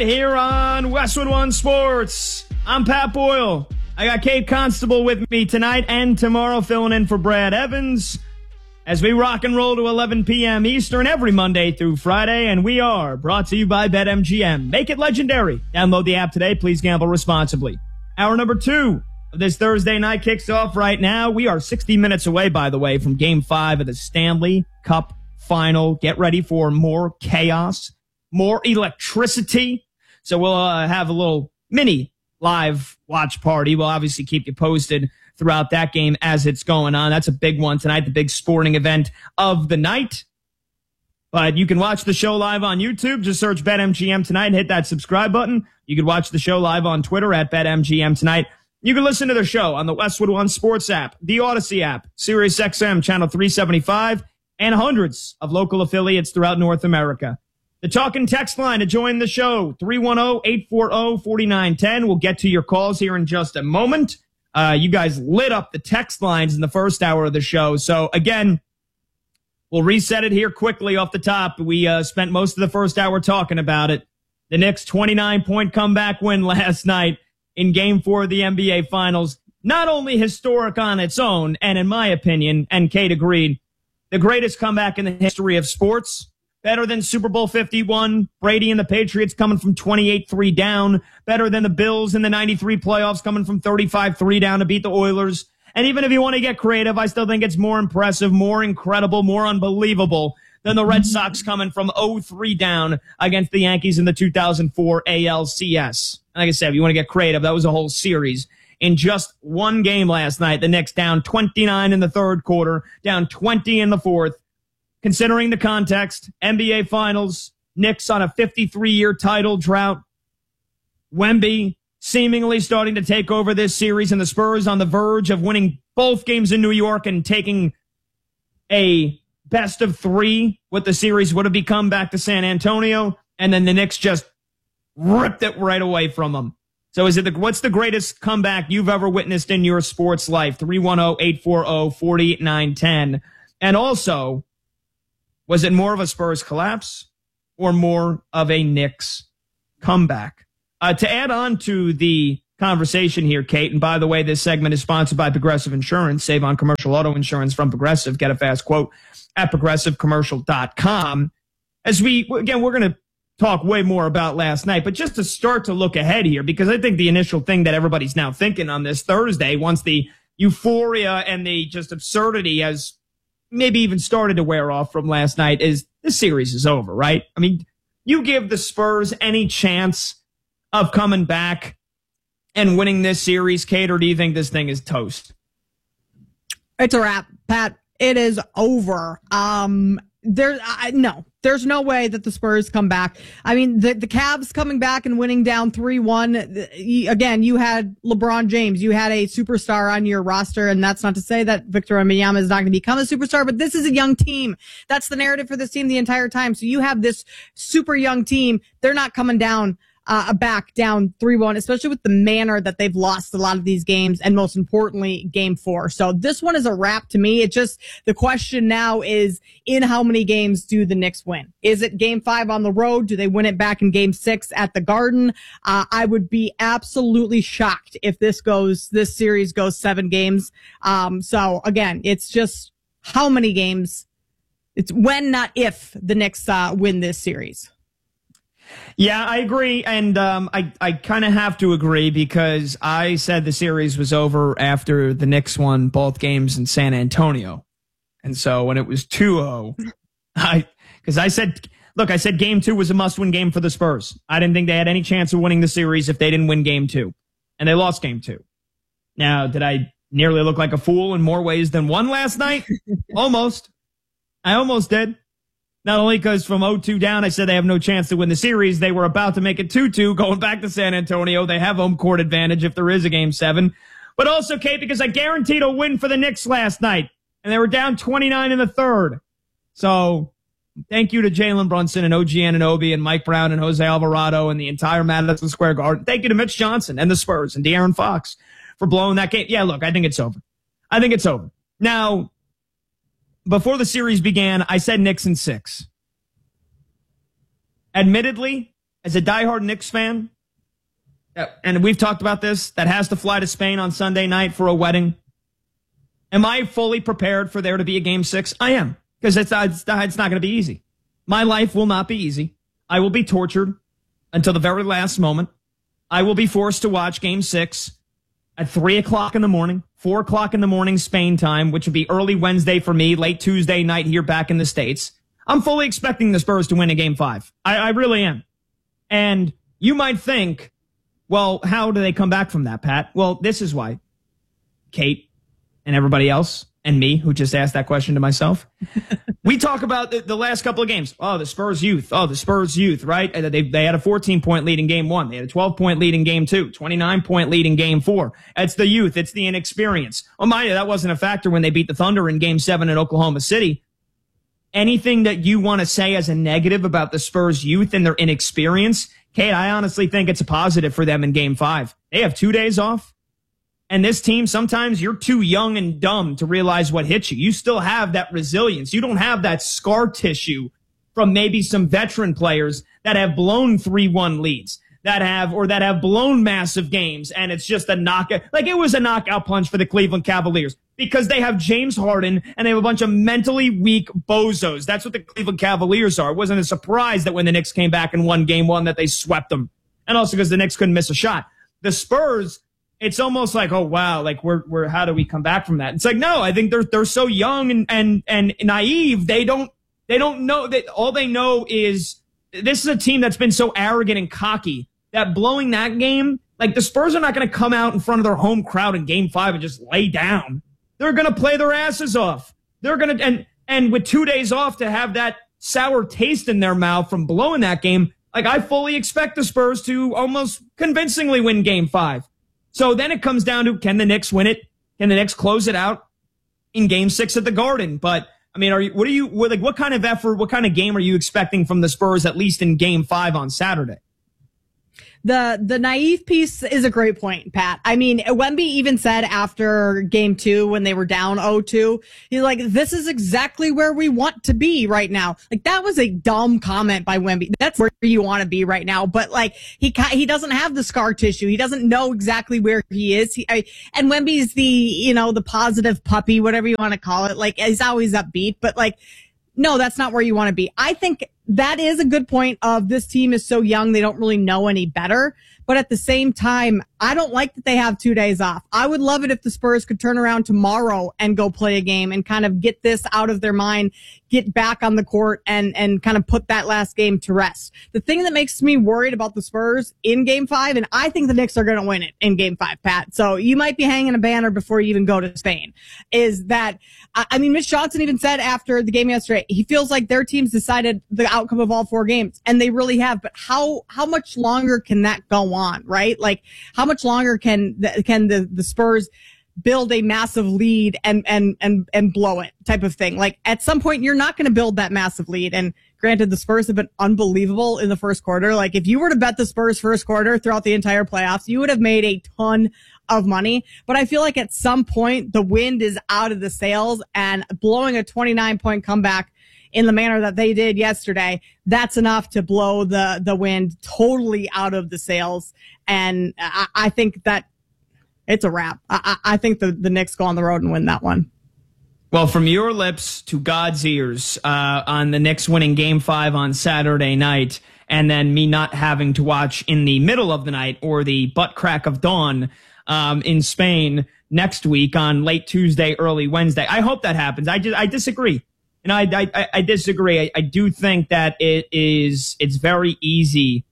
Here on Westwood One Sports, I'm Pat Boyle. I got Kate Constable with me tonight and tomorrow, filling in for Brad Evans as we rock and roll to 11 p.m. Eastern every Monday through Friday, and we are brought to you by BetMGM. Make it legendary. Download the app today. Please gamble responsibly. Hour number 2 of this Thursday night kicks off right now. We are 60 minutes away, by the way, from Game 5 of the Stanley Cup Final. Get ready for more chaos, more electricity. So we'll have a little mini live watch party. We'll obviously keep you posted throughout that game as it's going on. That's a big one tonight, the big sporting event of the night. But you can watch the show live on YouTube. Just search BetMGM Tonight and hit that subscribe button. You can watch the show live on Twitter at BetMGM Tonight. You can listen to the show on the Westwood One Sports app, the Odyssey app, SiriusXM Channel 375, and hundreds of local affiliates throughout North America. The talk and text line to join the show, 310-840-4910. We'll get to your calls here in just a moment. You guys lit up the text lines in the first hour of the show. So, again, we'll reset it here quickly off the top. We spent most of the first hour talking about it. The Knicks' 29-point comeback win last night in Game 4 of the NBA Finals. Not only historic on its own, and in my opinion, and Kate agreed, the greatest comeback in the history of sports. Better than Super Bowl 51, Brady and the Patriots coming from 28-3 down. Better than the Bills in the 93 playoffs coming from 35-3 down to beat the Oilers. And even if you want to get creative, I still think it's more impressive, more incredible, more unbelievable than the Red Sox coming from 0-3 down against the Yankees in the 2004 ALCS. Like I said, if you want to get creative, that was a whole series. In just one game last night, the Knicks down 29 in the third quarter, down 20 in the fourth. Considering the context, NBA Finals, Knicks on a 53-year title drought, Wemby seemingly starting to take over this series, and the Spurs on the verge of winning both games in New York and taking a best of 3, what the series would have become back to San Antonio, and then the Knicks just ripped it right away from them. So what's the greatest comeback you've ever witnessed in your sports life? 310-840-4910. And also, was it more of a Spurs collapse or more of a Knicks comeback? To add on to the conversation here, Kate, and by the way, this segment is sponsored by Progressive Insurance. Save on commercial auto insurance from Progressive. Get a fast quote at progressivecommercial.com. We're going to talk way more about last night, but just to start to look ahead here, because I think the initial thing that everybody's now thinking on this Thursday, once the euphoria and the just absurdity has maybe even started to wear off from last night, is this series is over, right? I mean, you give the Spurs any chance of coming back and winning this series, Kate, or do you think this thing is toast? It's a wrap, Pat. It is over. There's no way that the Spurs come back. I mean, the Cavs coming back and winning down 3-1. Again, you had LeBron James. You had a superstar on your roster, and that's not to say that Victor Wembanyama is not going to become a superstar, but this is a young team. That's the narrative for this team the entire time. So you have this super young team. They're not coming down back down 3-1, especially with the manner that they've lost a lot of these games, and most importantly, Game 4. So this one is a wrap to me. It just, the question now is, in how many games do the Knicks win? Is it Game 5 on the road? Do they win it back in Game 6 at the Garden? I would be absolutely shocked if this series goes 7 games. So again, it's just how many games. It's when, not if, the Knicks win this series. Yeah, I agree, and I kind of have to agree because I said the series was over after the Knicks won both games in San Antonio. And so when it was 2-0, I said Game 2 was a must-win game for the Spurs. I didn't think they had any chance of winning the series if they didn't win Game 2, and they lost Game 2. Now, did I nearly look like a fool in more ways than one last night? Almost. I almost did. Not only because from 0-2 down, I said they have no chance to win the series. They were about to make it 2-2 going back to San Antonio. They have home court advantage if there is a Game 7. But also, Kate, because I guaranteed a win for the Knicks last night. And they were down 29 in the third. So thank you to Jalen Brunson and OG Anunoby and Mike Brown and Jose Alvarado and the entire Madison Square Garden. Thank you to Mitch Johnson and the Spurs and De'Aaron Fox for blowing that game. Yeah, look, I think it's over. Now, before the series began, I said Knicks in 6. Admittedly, as a diehard Knicks fan, and we've talked about this, that has to fly to Spain on Sunday night for a wedding, am I fully prepared for there to be a Game 6? I am, because it's not going to be easy. My life will not be easy. I will be tortured until the very last moment. I will be forced to watch Game 6 at 3 o'clock in the morning, 4 o'clock in the morning Spain time, which would be early Wednesday for me, late Tuesday night here back in the States. I'm fully expecting the Spurs to win a Game 5. I really am. And you might think, well, how do they come back from that, Pat? Well, this is why. Kate and everybody else and me, who just asked that question to myself, we talk about the last couple of games. Oh, the Spurs youth. Oh, the Spurs youth, right? They had a 14-point lead in Game 1. They had a 12-point lead in Game 2, 29-point lead in Game 4. It's the youth. It's the inexperience. Oh, mind you, that wasn't a factor when they beat the Thunder in Game 7 in Oklahoma City. Anything that you want to say as a negative about the Spurs youth and their inexperience, Kate, I honestly think it's a positive for them in Game 5. They have 2 days off. And this team, sometimes you're too young and dumb to realize what hits you. You still have that resilience. You don't have that scar tissue from maybe some veteran players that have blown 3-1 leads, that have blown massive games, and it's just a knockout. Like, it was a knockout punch for the Cleveland Cavaliers because they have James Harden and they have a bunch of mentally weak bozos. That's what the Cleveland Cavaliers are. It wasn't a surprise that when the Knicks came back and won Game 1 that they swept them. And also because the Knicks couldn't miss a shot. The Spurs, it's almost like, oh wow, like we're how do we come back from that? It's like, no, I think they're so young and naive. They don't know that. All they know is this is a team that's been so arrogant and cocky that blowing that game, like the Spurs are not going to come out in front of their home crowd in Game 5 and just lay down. They're going to play their asses off. They're going to, and with 2 days off to have that sour taste in their mouth from blowing that game, like I fully expect the Spurs to almost convincingly win Game 5. So then it comes down to, can the Knicks win it? Can the Knicks close it out in Game 6 at the Garden? But I mean, what kind of effort, what kind of game are you expecting from the Spurs, at least in Game 5 on Saturday? The naive piece is a great point, Pat. I mean, Wemby even said after Game 2 when they were down 0-2, he's like, this is exactly where we want to be right now. Like, that was a dumb comment by Wemby. That's where you want to be right now. But like, he doesn't have the scar tissue. He doesn't know exactly where he is. And Wemby's the positive puppy, whatever you want to call it. Like, he's always upbeat, but like, no, that's not where you want to be. I think that is a good point of this team is so young, they don't really know any better. But at the same time, I don't like that they have 2 days off. I would love it if the Spurs could turn around tomorrow and go play a game and kind of get this out of their mind, get back on the court and kind of put that last game to rest. The thing that makes me worried about the Spurs in Game 5, and I think the Knicks are going to win it in Game 5, Pat. So you might be hanging a banner before you even go to Spain, is that, I mean, Mitch Johnson even said after the game yesterday, he feels like their team's decided the outcome of all 4 games, and they really have. But how much longer can that go on, right? Like, how much longer can the Spurs build a massive lead and blow it type of thing? Like, at some point, you're not going to build that massive lead. And granted, the Spurs have been unbelievable in the first quarter. Like, if you were to bet the Spurs first quarter throughout the entire playoffs, you would have made a ton of money. But I feel like at some point, the wind is out of the sails, and blowing a 29-point comeback in the manner that they did yesterday, that's enough to blow the wind totally out of the sails. And I think that it's a wrap. I think the Knicks go on the road and win that one. Well, from your lips to God's ears, on the Knicks winning Game 5 on Saturday night, and then me not having to watch in the middle of the night or the butt crack of dawn in Spain next week on late Tuesday, early Wednesday. I hope that happens. I disagree. And I disagree. I do think that it's very easy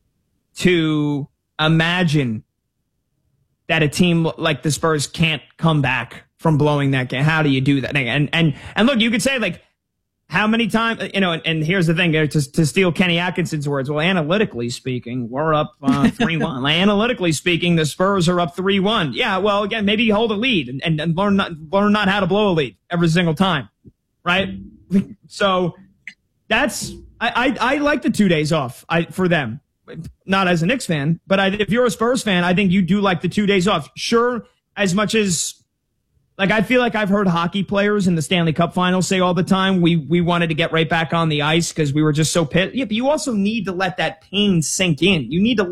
to imagine that a team like the Spurs can't come back from blowing that game. How do you do that? And look, you could say, like, how many times, and here's the thing, to steal Kenny Atkinson's words, well, analytically speaking, we're up 3-1. Analytically speaking, the Spurs are up 3-1. Yeah, well, again, maybe you hold a lead and learn not how to blow a lead every single time, right? So that's, I like the 2 days off for them. Not as a Knicks fan, but if you're a Spurs fan, I think you do like the 2 days off. Sure, as much as Like, I feel like I've heard hockey players in the Stanley Cup Finals say all the time, we wanted to get right back on the ice because we were just so pissed. Yeah, but you also need to let that pain sink in. You need to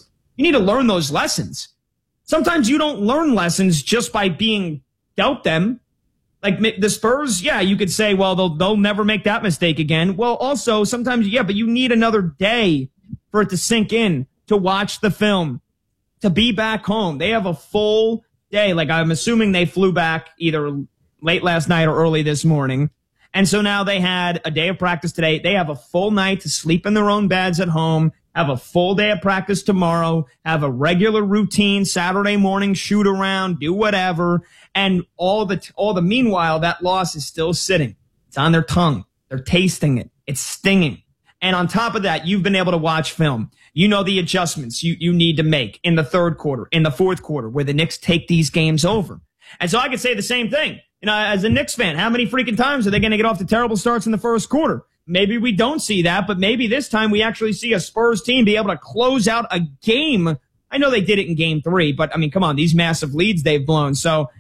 learn those lessons. Sometimes you don't learn lessons just by being dealt them. Like the Spurs, yeah, you could say, well, they'll never make that mistake again. Well, also sometimes, yeah, but you need another day for it to sink in, to watch the film, to be back home. They have a full day. Like, I'm assuming they flew back either late last night or early this morning. And so now they had a day of practice today. They have a full night to sleep in their own beds at home, have a full day of practice tomorrow, have a regular routine Saturday morning, shoot around, do whatever. And all the meanwhile, that loss is still sitting. It's on their tongue. They're tasting it. It's stinging. And on top of that, you've been able to watch film. You know the adjustments you need to make in the third quarter, in the fourth quarter, where the Knicks take these games over. And so I could say the same thing. You know, as a Knicks fan, how many freaking times are they going to get off to terrible starts in the first quarter? Maybe we don't see that, but maybe this time we actually see a Spurs team be able to close out a game. I know they did it in game 3, but I mean, come on, these massive leads they've blown. So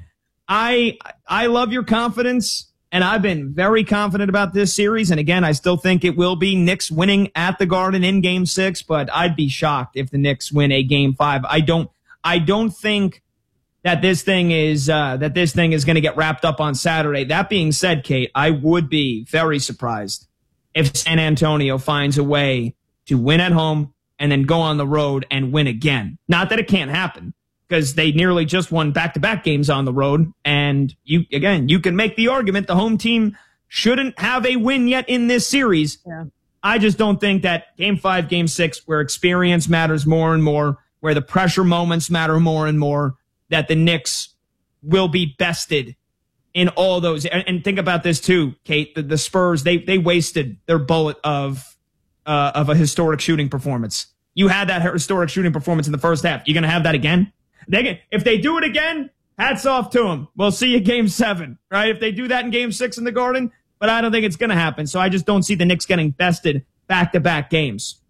I love your confidence. And I've been very confident about this series. And again, I still think it will be Knicks winning at the Garden in game 6, but I'd be shocked if the Knicks win a game 5. I don't think that this thing is going to get wrapped up on Saturday. That being said, Kate, I would be very surprised if San Antonio finds a way to win at home and then go on the road and win again. Not that it can't happen, because they nearly just won back-to-back games on the road. And you can make the argument the home team shouldn't have a win yet in this series. Yeah. I just don't think that game 5, game 6, where experience matters more and more, where the pressure moments matter more and more, that the Knicks will be bested in all those. And think about this too, Kate, the Spurs, they wasted their bullet of a historic shooting performance. You had that historic shooting performance in the first half. You're going to have that again? If they do it again, hats off to them. We'll see you game 7, right? If they do that in game 6 in the Garden, but I don't think it's going to happen. So I just don't see the Knicks getting bested back-to-back games.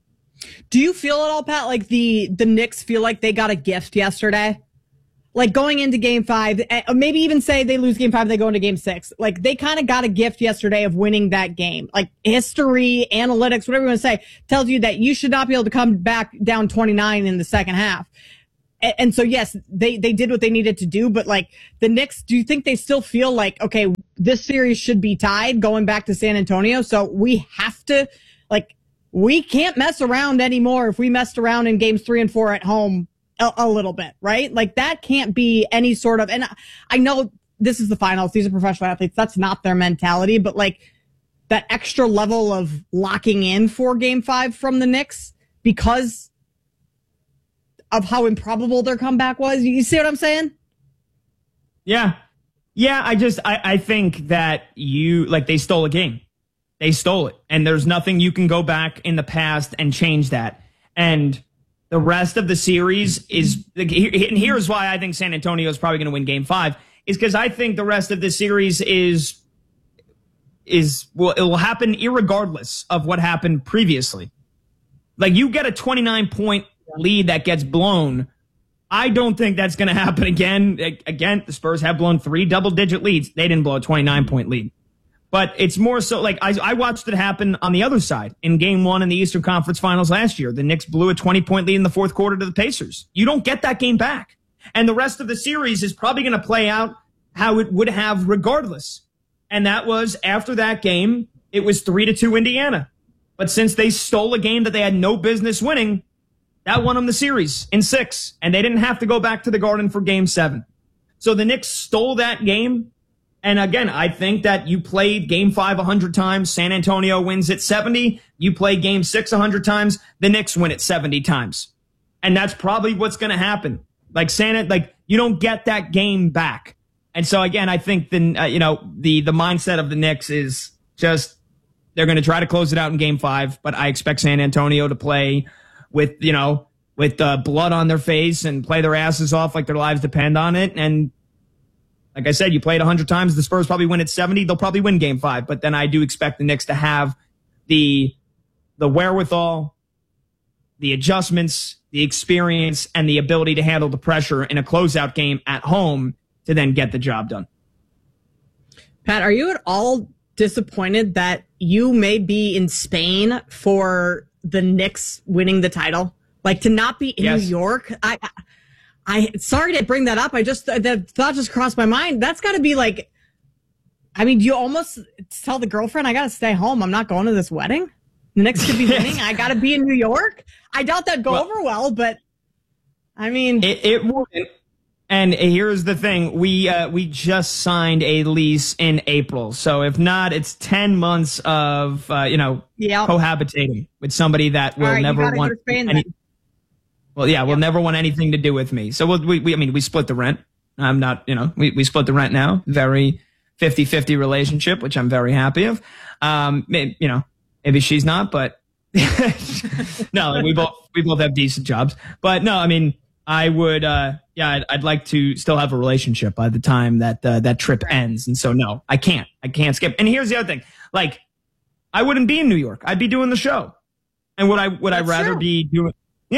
Do you feel at all, Pat, like the Knicks feel like they got a gift yesterday? Like going into game 5, maybe even say they lose game 5, they go into game 6. Like they kind of got a gift yesterday of winning that game. Like history, analytics, whatever you want to say, tells you that you should not be able to come back down 29 in the second half. And so, yes, they did what they needed to do. But like the Knicks, do you think they still feel like, okay, this series should be tied going back to San Antonio? So we have to, like, we can't mess around anymore. If we messed around in games 3 and 4 at home a little bit, right? Like that can't be any sort of, and I know this is the finals. These are professional athletes. That's not their mentality, but like that extra level of locking in for game 5 from the Knicks because of how improbable their comeback was. You see what I'm saying? Yeah. Yeah, I think that they stole a game. They stole it. And there's nothing you can go back in the past and change that. And the rest of the series is, and here's why I think San Antonio is probably going to win game 5, is because I think the rest of the series it will happen irregardless of what happened previously. Like you get a 29-point lead that gets blown. I don't think that's going to happen again. Again, the Spurs have blown 3 double-digit leads. They didn't blow a 29-point lead. But it's more so like I watched it happen on the other side in game 1 in the Eastern Conference Finals last year. The Knicks blew a 20-point lead in the fourth quarter to the Pacers. You don't get that game back. And the rest of the series is probably going to play out how it would have regardless. And that was after that game, it was 3-2 Indiana. But since they stole a game that they had no business winning, that won them the series in 6, and they didn't have to go back to the Garden for game 7. So the Knicks stole that game. And again, I think that you played game 5 100 times. San Antonio wins it 70. You play game 6 100 times. The Knicks win it 70 times. And that's probably what's going to happen. Like you don't get that game back. And so again, I think the mindset of the Knicks is just, they're going to try to close it out in game 5, but I expect San Antonio to play with blood on their face and play their asses off like their lives depend on it. And like I said, you played 100 times. The Spurs probably win at 70. They'll probably win game 5. But then I do expect the Knicks to have the wherewithal, the adjustments, the experience, and the ability to handle the pressure in a closeout game at home to then get the job done. Pat, are you at all disappointed that you may be in Spain for the Knicks winning the title? Like, to not be in New York? I sorry to bring that up. The thought just crossed my mind. That's got to be like, I mean, you almost tell the girlfriend, I got to stay home. I'm not going to this wedding. The Knicks could be winning. I got to be in New York. I doubt that'd go over well, but I mean, it wouldn't. And here's the thing. We just signed a lease in April. So if not, it's 10 months of, cohabitating with somebody that will never want we'll never want anything to do with me. So we split the rent. I'm not, we split the rent now. Very 50-50 relationship, which I'm very happy of. Maybe she's not, but no, we both have decent jobs. But no, I mean, I would, I'd like to still have a relationship by the time that that trip ends. And so, no, I can't skip. And here's the other thing. Like, I wouldn't be in New York. I'd be doing the show. And would I rather be doing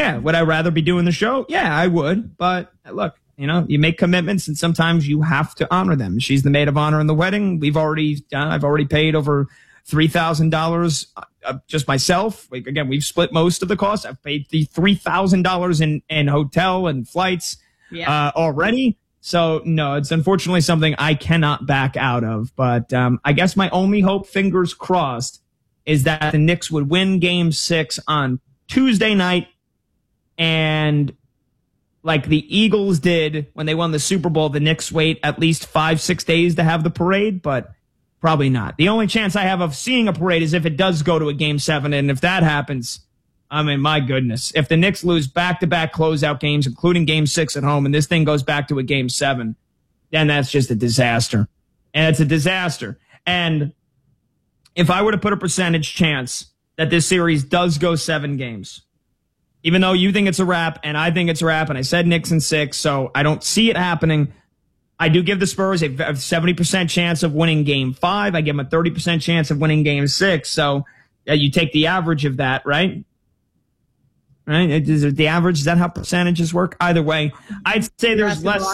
the show? Yeah, I would. But look, you make commitments and sometimes you have to honor them. She's the maid of honor in the wedding. I've already paid over $3,000 just myself. Like, again, we've split most of the cost. I've paid the $3,000 in hotel and flights already. So no, it's unfortunately something I cannot back out of. But I guess my only hope, fingers crossed, is that the Knicks would win Game 6 on Tuesday night, and like the Eagles did when they won the Super Bowl, the Knicks wait at least 5-6 days to have the parade, but probably not. The only chance I have of seeing a parade is if it does go to a Game 7, and if that happens, I mean, my goodness. If the Knicks lose back-to-back closeout games, including Game 6 at home, and this thing goes back to a Game 7, then that's just a disaster. And it's a disaster. And if I were to put a percentage chance that this series does go 7 games, even though you think it's a wrap, and I think it's a wrap, and I said Knicks in 6, so I don't see it happening, I do give the Spurs a 70% chance of winning Game 5. I give them a 30% chance of winning Game 6. So you take the average of that, right? Right? Is it the average? Is that how percentages work? Either way, I'd say there's less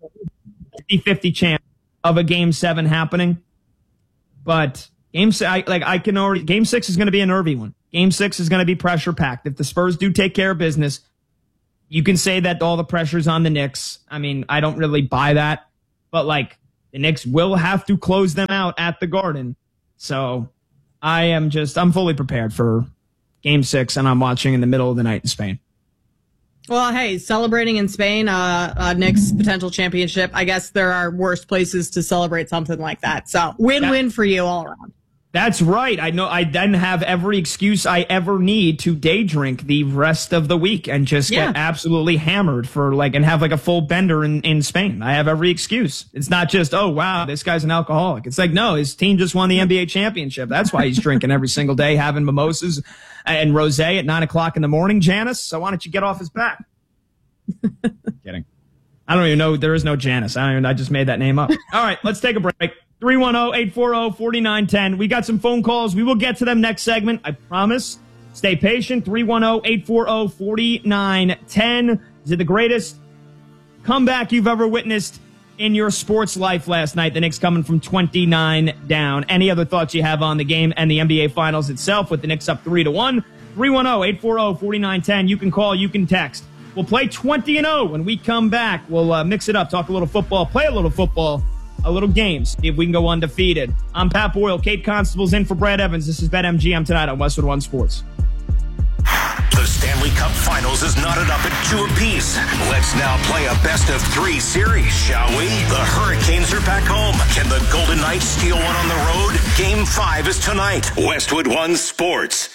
50-50 chance of a Game 7 happening. But Game 6 is going to be a nervy one. Game 6 is going to be pressure packed. If the Spurs do take care of business, you can say that all the pressure's on the Knicks. I mean, I don't really buy that. But, the Knicks will have to close them out at the Garden. So I'm fully prepared for Game 6, and I'm watching in the middle of the night in Spain. Well, hey, celebrating in Spain, Knicks potential championship. I guess there are worse places to celebrate something like that. So win-win for you all around. That's right. I know I then have every excuse I ever need to day drink the rest of the week and just get absolutely hammered and have a full bender in Spain. I have every excuse. It's not just, oh, wow, this guy's an alcoholic. It's like, no, his team just won the NBA championship. That's why he's drinking every single day, having mimosas and rosé at 9:00 in the morning, Janice. So why don't you get off his back? Kidding. I don't even know. There is no Janice. I just made that name up. All right, let's take a break. 310-840-4910. We got some phone calls. We will get to them next segment. I promise. Stay patient. 310-840-4910. Is it the greatest comeback you've ever witnessed in your sports life last night? The Knicks coming from 29 down. Any other thoughts you have on the game and the NBA Finals itself with the Knicks up 3-1? 310-840-4910. You can call. You can text. We'll play 20-0 when we come back. We'll mix it up, talk a little football, play a little football, a little games, see if we can go undefeated. I'm Pat Boyle. Kate Constable's in for Brad Evans. This is BetMGM tonight on Westwood One Sports. The Stanley Cup Finals is knotted up at 2 apiece. Let's now play a best-of-3 series, shall we? The Hurricanes are back home. Can the Golden Knights steal one on the road? Game 5 is tonight. Westwood One Sports.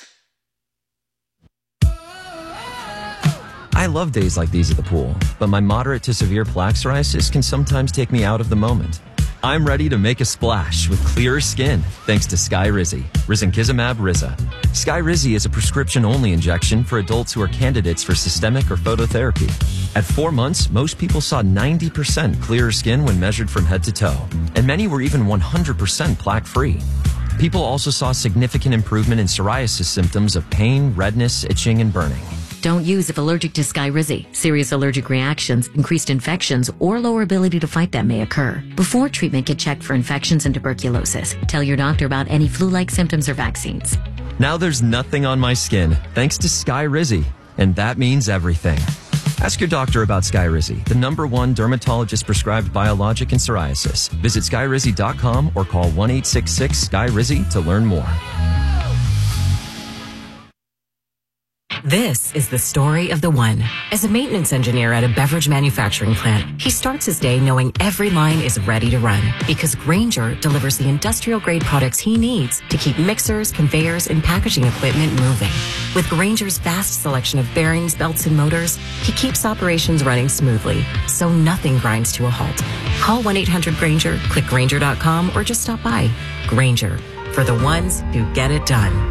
I love days like these at the pool, but my moderate to severe plaque psoriasis can sometimes take me out of the moment. I'm ready to make a splash with clearer skin thanks to Skyrizi, risankizumab Riza. Skyrizi is a prescription-only injection for adults who are candidates for systemic or phototherapy. At 4 months, most people saw 90% clearer skin when measured from head to toe, and many were even 100% plaque-free. People also saw significant improvement in psoriasis symptoms of pain, redness, itching, and burning. Don't use if allergic to Skyrizi. Serious allergic reactions, increased infections, or lower ability to fight them may occur. Before treatment, get checked for infections and tuberculosis. Tell your doctor about any flu-like symptoms or vaccines. Now there's nothing on my skin thanks to Skyrizi, and that means everything. Ask your doctor about Skyrizi, the #1 dermatologist-prescribed biologic in psoriasis. Visit Skyrizi.com or call 1-866-SKYRIZI to learn more. This is the story of the one. As a maintenance engineer at a beverage manufacturing plant, he starts his day knowing every line is ready to run because Grainger delivers the industrial-grade products he needs to keep mixers, conveyors, and packaging equipment moving. With Grainger's vast selection of bearings, belts, and motors, he keeps operations running smoothly, so nothing grinds to a halt. Call 1-800-GRAINGER, click Grainger.com, or just stop by. Grainger, for the ones who get it done.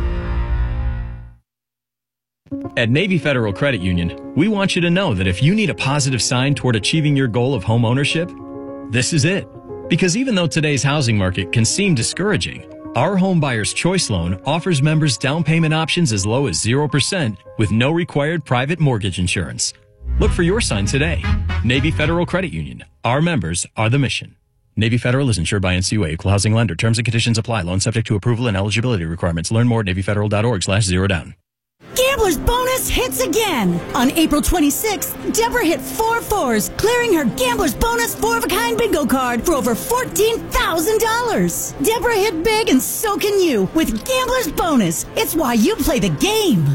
At Navy Federal Credit Union, we want you to know that if you need a positive sign toward achieving your goal of home ownership, this is it. Because even though today's housing market can seem discouraging, our Home Buyer's Choice Loan offers members down payment options as low as 0% with no required private mortgage insurance. Look for your sign today. Navy Federal Credit Union. Our members are the mission. Navy Federal is insured by NCUA, Equal Housing Lender. Terms and conditions apply. Loan subject to approval and eligibility requirements. Learn more at NavyFederal.org/zerodown. Gambler's Bonus hits again. On April 26th, Deborah hit 4 4s, clearing her Gambler's Bonus 4-of-a-kind bingo card for over $14,000. Deborah hit big and so can you with Gambler's Bonus. It's why you play the game.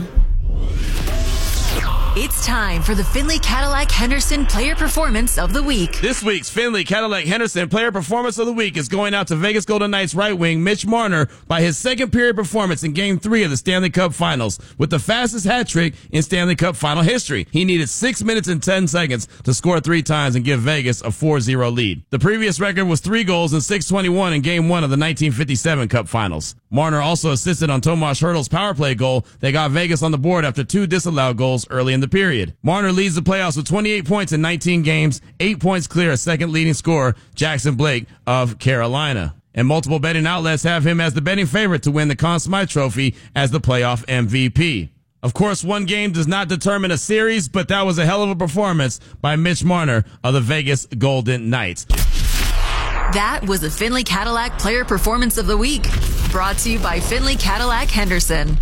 It's time for the Findlay Cadillac Henderson Player Performance of the Week. This week's Findlay Cadillac Henderson Player Performance of the Week is going out to Vegas Golden Knights right wing Mitch Marner by his second period performance in Game 3 of the Stanley Cup Finals with the fastest hat trick in Stanley Cup Final history. He needed 6 minutes and 10 seconds to score 3 times and give Vegas a 4-0 lead. The previous record was 3 goals and 6:21 in Game 1 of the 1957 Cup Finals. Marner also assisted on Tomas Hertl's power play goal that got Vegas on the board after 2 disallowed goals early in the period. Marner leads the playoffs with 28 points in 19 games, 8 points clear of second leading scorer Jackson Blake of Carolina. And multiple betting outlets have him as the betting favorite to win the Conn Smythe Trophy as the playoff MVP. Of course, one game does not determine a series, but that was a hell of a performance by Mitch Marner of the Vegas Golden Knights. That was the Findlay Cadillac Player Performance of the Week. Brought to you by Findlay Cadillac Henderson.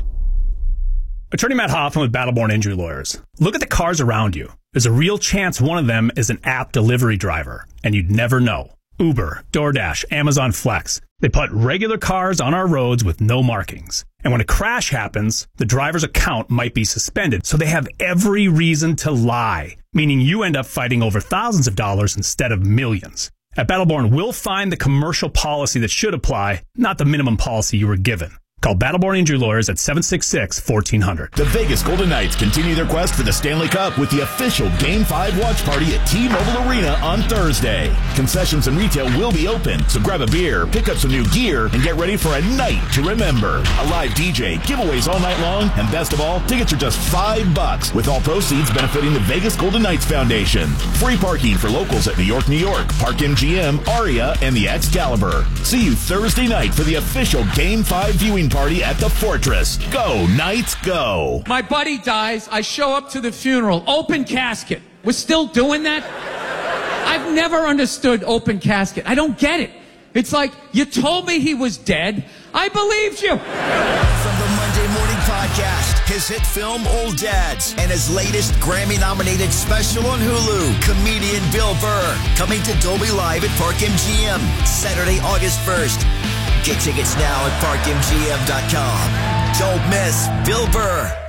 Attorney Matt Hoffman with Battleborn Injury Lawyers. Look at the cars around you. There's a real chance one of them is an app delivery driver, and you'd never know. Uber, DoorDash, Amazon Flex. They put regular cars on our roads with no markings. And when a crash happens, the driver's account might be suspended, so they have every reason to lie, meaning you end up fighting over thousands of dollars instead of millions. At Battleborn, we'll find the commercial policy that should apply, not the minimum policy you were given. Call Battleborn Injury Lawyers at 766-1400. The Vegas Golden Knights continue their quest for the Stanley Cup with the official Game 5 watch party at T-Mobile Arena on Thursday. Concessions and retail will be open, so grab a beer, pick up some new gear, and get ready for a night to remember. A live DJ, giveaways all night long, and best of all, tickets are just $5, with all proceeds benefiting the Vegas Golden Knights Foundation. Free parking for locals at New York, Park MGM, Aria, and the Excalibur. See you Thursday night for the official Game 5 viewing party at the Fortress. Go, Knights, go. My buddy dies. I show up to the funeral. Open casket. We're still doing that? I've never understood open casket. I don't get it. It's like, you told me he was dead. I believed you. From the Monday Morning Podcast, his hit film Old Dads, and his latest Grammy-nominated special on Hulu, comedian Bill Burr, coming to Dolby Live at Park MGM, Saturday, August 1st. Get tickets now at parkmgm.com. Don't miss Bill Burr.